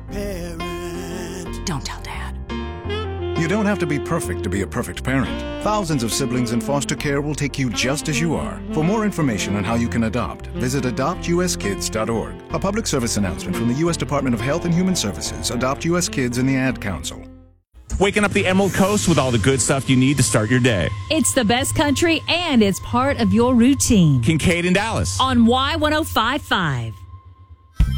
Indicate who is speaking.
Speaker 1: parent.
Speaker 2: Don't tell Dad.
Speaker 3: You don't have to be perfect to be a perfect parent. Thousands of siblings in foster care will take you just as you are. For more information on how you can adopt, visit adoptuskids.org. A public service announcement from the U.S. Department of Health and Human Services, Adopt U.S. Kids, and the Ad Council.
Speaker 4: Waking up the Emerald Coast with all the good stuff you need to start your day.
Speaker 5: It's the best country, and it's part of your routine.
Speaker 4: Kincaid and Dallas.
Speaker 5: On Y1055.